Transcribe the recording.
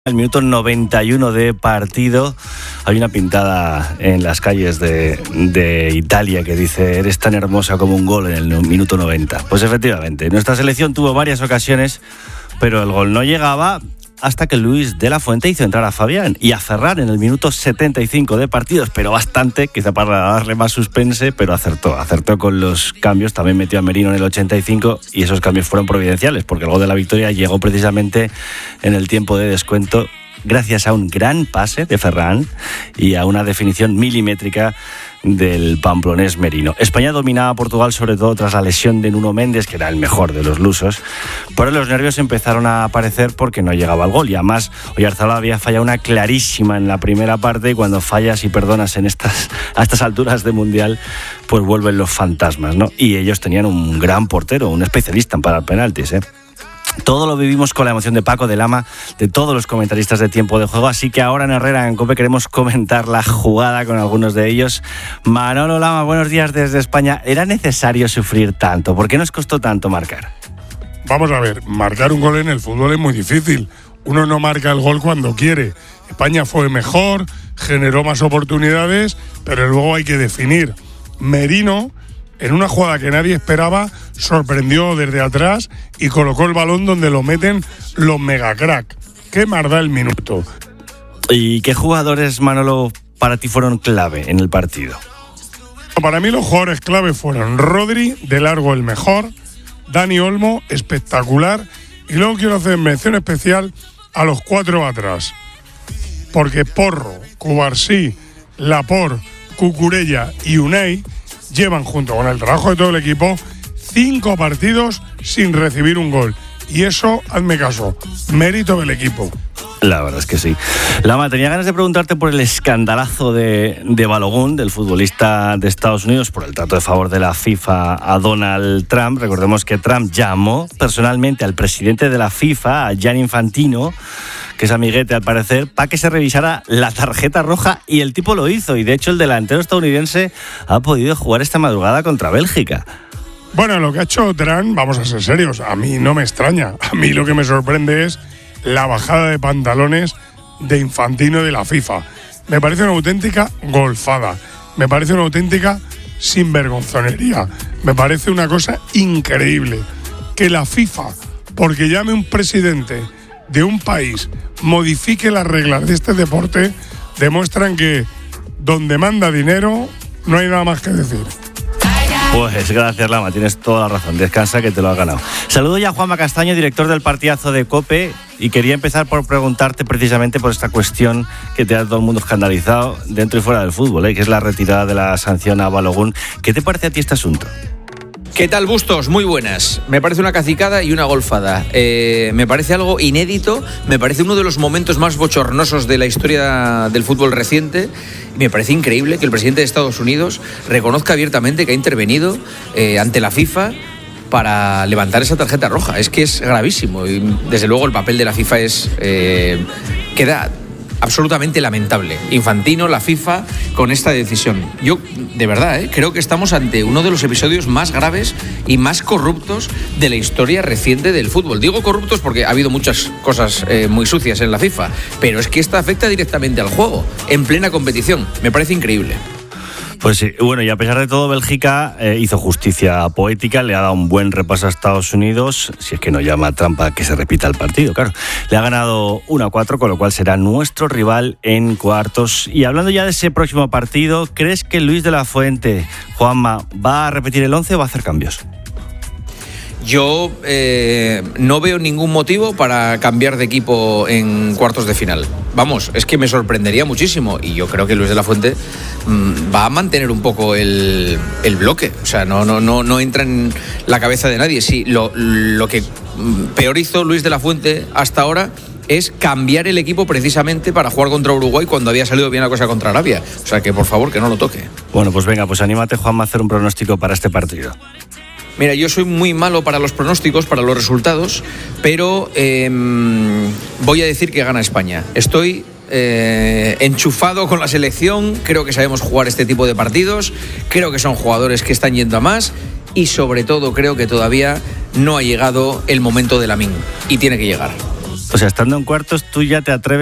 El minuto 91 de partido. Hay una pintada en las calles de Italia que dice: eres tan hermosa como un gol en el minuto 90. Pues efectivamente, nuestra selección tuvo varias ocasiones, pero el gol no llegaba hasta que Luis de la Fuente hizo entrar a Fabián y a Ferran en el minuto 75 de partido. Esperó bastante, quizá para darle más suspense, pero acertó con los cambios. También metió a Merino en el 85 y esos cambios fueron providenciales, porque el gol de la victoria llegó precisamente en el tiempo de descuento, gracias a un gran pase de Ferran y a una definición milimétrica del pamplonés Merino. España dominaba a Portugal, sobre todo tras la lesión de Nuno Méndez, que era el mejor de los lusos, pero los nervios empezaron a aparecer porque no llegaba al gol. Y además, Oyarzabal había fallado una clarísima en la primera parte, y cuando fallas y perdonas a estas alturas de Mundial, pues vuelven los fantasmas, ¿no? Y ellos tenían un gran portero, un especialista en parar penaltis, ¿eh? Todo lo vivimos con la emoción de Paco, de Lama, de todos los comentaristas de Tiempo de Juego, así que ahora en Herrera en COPE queremos comentar la jugada con algunos de ellos. Manolo Lama, buenos días desde España. ¿Era necesario sufrir tanto? ¿Por qué nos costó tanto marcar? Vamos a ver, marcar un gol en el fútbol es muy difícil. Uno no marca el gol cuando quiere. España fue mejor, generó más oportunidades, pero luego hay que definir. Merino, en una jugada que nadie esperaba, sorprendió desde atrás y colocó el balón donde lo meten los megacrack. ¿Qué más da el minuto? ¿Y qué jugadores, Manolo, para ti fueron clave en el partido? Para mí los jugadores clave fueron Rodri, de largo el mejor, Dani Olmo, espectacular, y luego quiero hacer mención especial a los cuatro atrás, porque Porro, Cubarsí, Laporte, Cucurella y Unai llevan, junto con el trabajo de todo el equipo, 5 partidos sin recibir un gol. Y eso, hazme caso, mérito del equipo. La verdad es que sí. Lama, tenía ganas de preguntarte por el escandalazo de Balogun, del futbolista de Estados Unidos, por el trato de favor de la FIFA a Donald Trump. Recordemos que Trump llamó personalmente al presidente de la FIFA, a Gianni Infantino, que es amiguete al parecer, para que se revisara la tarjeta roja, y el tipo lo hizo. Y de hecho el delantero estadounidense ha podido jugar esta madrugada contra Bélgica. Bueno, lo que ha hecho Trump, vamos a ser serios, a mí no me extraña. A mí lo que me sorprende es la bajada de pantalones de Infantino de la FIFA. Me parece una auténtica golfada. Me parece una auténtica sinvergonzonería. Me parece una cosa increíble que la FIFA, porque llame un presidente de un país, modifique las reglas de este deporte, demuestran que donde manda dinero no hay nada más que decir. Pues gracias, Lama, tienes toda la razón. Descansa, que te lo has ganado. Saludo ya a Juanma Castaño, director del partidazo de COPE, y quería empezar por preguntarte precisamente por esta cuestión que te ha todo el mundo escandalizado dentro y fuera del fútbol, que es la retirada de la sanción a Balogun. ¿Qué te parece a ti este asunto? ¿Qué tal, Bustos? Muy buenas. Me parece una cacicada y una golfada. Me parece algo inédito, me parece uno de los momentos más bochornosos de la historia del fútbol reciente. Me parece increíble que el presidente de Estados Unidos reconozca abiertamente que ha intervenido ante la FIFA para levantar esa tarjeta roja. Es que es gravísimo y desde luego el papel de la FIFA queda absolutamente lamentable. Infantino, la FIFA, con esta decisión. Yo, de verdad, creo que estamos ante uno de los episodios más graves y más corruptos de la historia reciente del fútbol. Digo corruptos porque ha habido muchas cosas muy sucias en la FIFA, pero es que esta afecta directamente al juego, en plena competición. Me parece increíble. Pues sí, bueno, y a pesar de todo, Bélgica hizo justicia poética, le ha dado un buen repaso a Estados Unidos, si es que no llama a trampa que se repita el partido, claro. Le ha ganado 1-4, con lo cual será nuestro rival en cuartos. Y hablando ya de ese próximo partido, ¿crees que Luis de la Fuente, Juanma, va a repetir el 11 o va a hacer cambios? Yo no veo ningún motivo para cambiar de equipo en cuartos de final. Vamos, es que me sorprendería muchísimo, y yo creo que Luis de la Fuente va a mantener un poco el bloque. O sea, no entra en la cabeza de nadie. Sí, lo que peor hizo Luis de la Fuente hasta ahora es cambiar el equipo precisamente para jugar contra Uruguay cuando había salido bien la cosa contra Arabia. O sea, que por favor, que no lo toque. Bueno, pues venga, pues anímate, Juanma, a hacer un pronóstico para este partido. Mira, yo soy muy malo para los pronósticos, para los resultados, pero voy a decir que gana España. Estoy enchufado con la selección, creo que sabemos jugar este tipo de partidos, creo que son jugadores que están yendo a más y sobre todo creo que todavía no ha llegado el momento de Lamine y tiene que llegar. O sea, estando en cuartos, tú ya te atreves